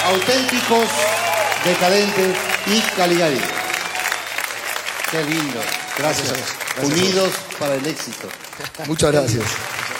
Auténticos, Decadentes y Caligari. Qué lindo. Gracias. Gracias. Unidos para el éxito. Muchas gracias.